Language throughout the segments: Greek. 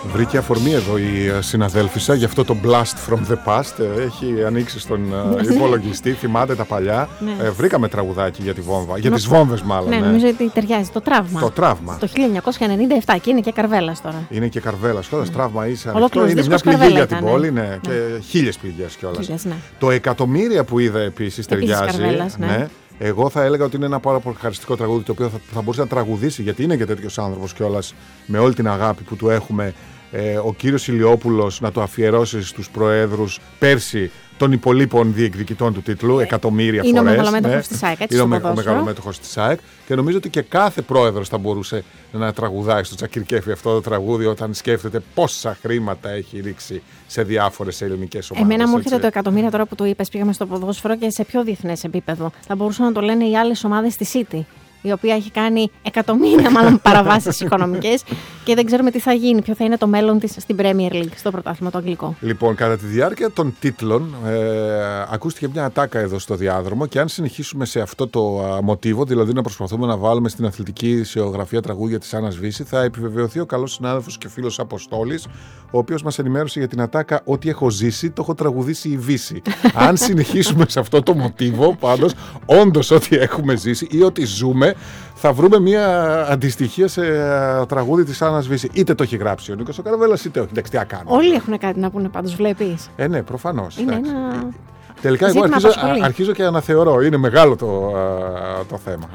Βρήκε αφορμή εδώ η συναδέλφισσα για αυτό το blast from the past. Έχει ανοίξει στον υπολογιστή, θυμάται τα παλιά. Βρήκαμε τραγουδάκι για τη βόμβα. Για τις βόμβες, μάλλον. Ναι, νομίζω ότι ταιριάζει. Το τραύμα. Το τραύμα. Το 1997 και είναι και Καρβέλας τώρα. Είναι και Καρβέλας. Τραύμα είσαι ανοιχτό. Είναι μια πληγή για την πόλη. Ναι. Και 1000 πληγές κιόλας. Ναι. Το εκατομμύρια που είδα επίσης ταιριάζει. Ναι. Εγώ θα έλεγα ότι είναι ένα πάρα πολύ χαριστικό τραγούδι το οποίο θα μπορούσε να τραγουδήσει, γιατί είναι και τέτοιος άνθρωπος κιόλας, με όλη την αγάπη που του έχουμε, ο κύριος Ηλιόπουλος, να το αφιερώσει στους προέδρους πέρσι των υπολείπων διεκδικητών του τίτλου, εκατομμύρια φορές. Είναι ο μεγαλομέτωχος της ΑΕΚ, έτσι. Είναι ο μεγαλομέτωχος της ΑΕΚ και νομίζω ότι και κάθε πρόεδρος θα μπορούσε να τραγουδάει στο Τσακυρκέφι αυτό το τραγούδι όταν σκέφτεται πόσα χρήματα έχει ρίξει σε διάφορες ελληνικές ομάδες. Εμένα μου έρχεται το εκατομμύρια τώρα που το είπες, πήγαμε στο ποδόσφαιρο και σε πιο διεθνές επίπεδο. Θα μπορούσαν να το λένε οι άλλες ομάδες στη City, η οποία έχει κάνει εκατομμύρια μάλλον παραβάσεις οικονομικές και δεν ξέρουμε τι θα γίνει, ποιο θα είναι το μέλλον της στην Premier League, στο πρωτάθλημα το αγγλικό. Λοιπόν, κατά τη διάρκεια των τίτλων ακούστηκε μια ατάκα εδώ στο διάδρομο και αν συνεχίσουμε σε αυτό το μοτίβο, δηλαδή να προσπαθούμε να βάλουμε στην αθλητική ισιογραφία τραγούδια της Άννας Βύση, θα επιβεβαιωθεί ο καλός συνάδελφος και φίλος Αποστόλης, ο οποίος μας ενημέρωσε για την ατάκα «Ό,τι έχω ζήσει, το έχω τραγουδήσει η Βύση». Αν συνεχίσουμε σε αυτό το μοτίβο, πάντως, όντως ό,τι έχουμε ζήσει ή ό,τι ζούμε, θα βρούμε μια αντιστοιχία σε τραγούδι της Άννας Βύση. Είτε το έχει γράψει ο Νίκος ο Καρβέλας, είτε όχι. Εντάξει, τι να κάνουμε. Όλοι έχουν κάτι να πούνε πάντως, βλέπεις. Ναι, προφανώς. Είναι ένα... Τελικά εγώ αρχίζω και αναθεωρώ. Είναι μεγάλο το θέμα.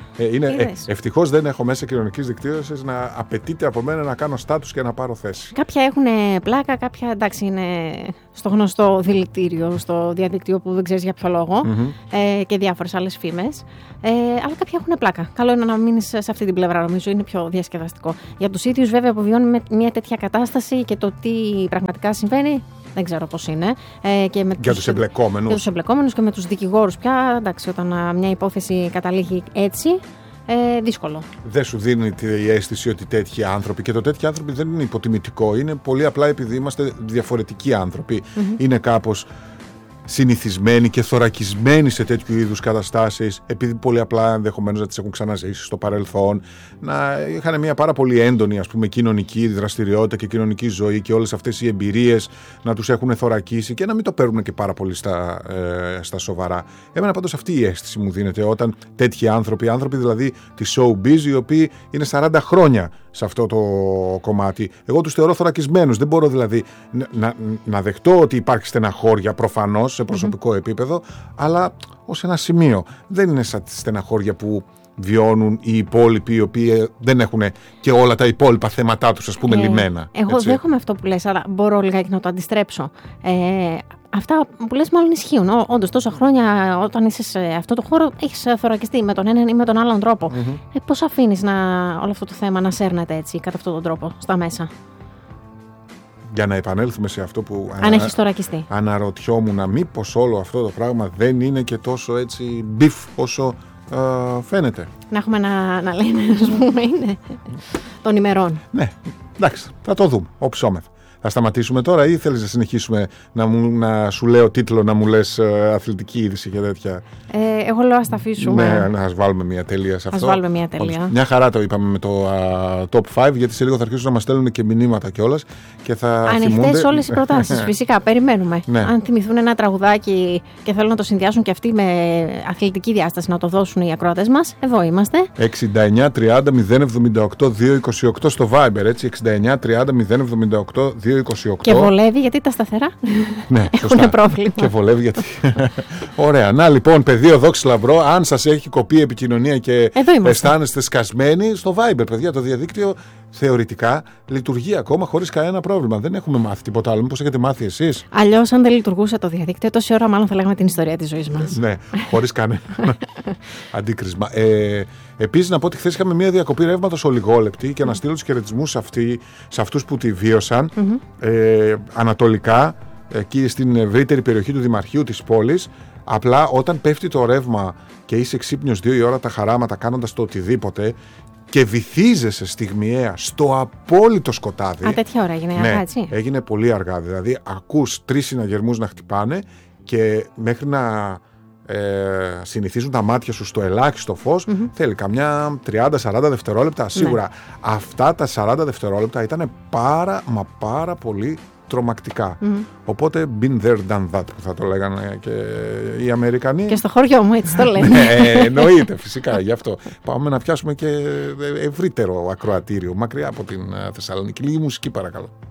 Ευτυχώς δεν έχω μέσα κοινωνικής δικτύωσης να απαιτείται από μένα να κάνω στάτους και να πάρω θέση. Κάποια έχουν πλάκα, κάποια εντάξει είναι στο γνωστό δηλητήριο, στο διαδίκτυο που δεν ξέρεις για ποιο λόγο, και διάφορες άλλες φήμες. Αλλά κάποια έχουν πλάκα. Καλό είναι να μείνεις σε αυτή την πλευρά, νομίζω, είναι πιο διασκεδαστικό. Για τους ίδιους βέβαια που βιώνουν μια τέτοια κατάσταση και το τι πραγματικά συμβαίνει, δεν ξέρω πώς είναι. Για τους εμπλεκόμενους. Για τους εμπλεκόμενους και με τους δικηγόρους πια, εντάξει, όταν μια υπόθεση καταλήγει έτσι, δύσκολο. Δεν σου δίνει η αίσθηση ότι τέτοιοι άνθρωποι, και το τέτοιοι άνθρωποι δεν είναι υποτιμητικό, είναι πολύ απλά επειδή είμαστε διαφορετικοί άνθρωποι. Είναι κάπως συνηθισμένοι και θωρακισμένοι σε τέτοιου είδους καταστάσεις, επειδή πολύ απλά ενδεχομένως να τις έχουν ξαναζήσει στο παρελθόν, να είχαν μια πάρα πολύ έντονη, ας πούμε, κοινωνική δραστηριότητα και κοινωνική ζωή και όλες αυτές οι εμπειρίες να τους έχουν θωρακίσει και να μην το παίρνουν και πάρα πολύ στα σοβαρά. Εμένα πάντως αυτή η αίσθηση μου δίνεται όταν τέτοιοι άνθρωποι δηλαδή της showbiz, οι οποίοι είναι 40 χρόνια σε αυτό το κομμάτι, εγώ τους θεωρώ θωρακισμένους. Δεν μπορώ δηλαδή να δεχτώ ότι υπάρχει στεναχώρια προφανώς σε προσωπικό επίπεδο, αλλά ως ένα σημείο. Δεν είναι σαν στεναχώρια που βιώνουν οι υπόλοιποι, οι οποίοι δεν έχουν και όλα τα υπόλοιπα θέματά τους, ας πούμε, λιμένα. Εγώ δέχομαι αυτό που λες, αλλά μπορώ λιγάκι να το αντιστρέψω. Αυτά που λες μάλλον ισχύουν. Όντως, τόσα χρόνια όταν είσαι σε αυτό το χώρο έχεις θωρακιστεί με τον έναν ή με τον άλλον τρόπο. Πώς αφήνεις όλο αυτό το θέμα να σέρνεται έτσι, κατά αυτόν τον τρόπο, στα μέσα? Για να επανέλθουμε σε αυτό που αν έχεις θωρακιστεί, αναρωτιόμουν μήπως όλο αυτό το πράγμα δεν είναι και τόσο έτσι μπιφ όσο φαίνεται. Να έχουμε να λένε, ας πούμε, είναι των ημερών. Ναι, εντάξει, θα το δούμε, όψόμεθα. Θα σταματήσουμε τώρα ή θέλεις να συνεχίσουμε να σου λέω τίτλο, να μου λες αθλητική είδηση και τέτοια? Εγώ λέω ας τα αφήσουμε. Ναι, ας βάλουμε μια τελεία σε αυτό. Ας βάλουμε μια τελεία. Μια χαρά το είπαμε με το top 5, γιατί σε λίγο θα αρχίσουν να μας στέλνουν και μηνύματα κιόλας. Ανοιχτές όλες οι προτάσεις, φυσικά, περιμένουμε. Ναι. Αν θυμηθούν ένα τραγουδάκι και θέλουν να το συνδυάσουν και αυτοί με αθλητική διάσταση, να το δώσουν οι ακροατές μας, εδώ είμαστε. 69 30 078 228 στο Viber, έτσι, 69 30 078 228. Και βολεύει γιατί τα σταθερά έχουν πρόβλημα. Και βολεύει γιατί. Ωραία. Να λοιπόν, πεδίο δόξη λαμπρό, αν σας έχει κοπεί επικοινωνία και αισθάνεστε σκασμένοι, στο Viber, παιδιά, το διαδίκτυο θεωρητικά λειτουργεί ακόμα χωρίς κανένα πρόβλημα. Δεν έχουμε μάθει τίποτα άλλο. Μήπως έχετε μάθει εσείς? Αλλιώς, αν δεν λειτουργούσε το διαδίκτυο, τόση ώρα μάλλον θα λέγαμε την ιστορία της ζωής μας. Ναι, χωρίς κανένα αντίκρισμα. Επίσης, να πω ότι χθες είχαμε μια διακοπή ρεύματος ολιγόλεπτη και να στείλω τους χαιρετισμούς σε αυτούς που τη βίωσαν ανατολικά, εκεί στην ευρύτερη περιοχή του Δημαρχείου της πόλης. Απλά όταν πέφτει το ρεύμα και είσαι ξύπνιος 2 η ώρα τα χαράματα κάνοντας το οτιδήποτε και βυθίζεσαι στιγμιαία στο απόλυτο σκοτάδι. Τέτοια ώρα έγινε αργά, έτσι? Έγινε πολύ αργά. Δηλαδή, ακούς 3 συναγερμούς να χτυπάνε και μέχρι να συνηθίζουν τα μάτια σου στο ελάχιστο φως, θέλει καμιά 30-40 δευτερόλεπτα σίγουρα. Ναι. Αυτά τα 40 δευτερόλεπτα ήταν πάρα πολύ τρομακτικά. Οπότε been there, done that, που θα το λέγανε και οι Αμερικανοί. Και στο χωριό μου έτσι το λένε. Ναι, εννοείται φυσικά, γι' αυτό. Πάμε να πιάσουμε και ευρύτερο ακροατήριο, μακριά από την Θεσσαλονίκη. Λίγη μουσική παρακαλώ.